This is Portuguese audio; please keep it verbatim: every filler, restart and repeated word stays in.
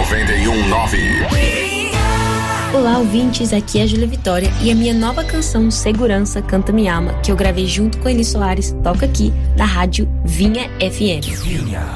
noventa e um nove. Olá, ouvintes, aqui é a Júlia Vitória e a minha nova canção Segurança Canta Me Ama, que eu gravei junto com Eli Soares, toca aqui na rádio Vinha F M. Vinha.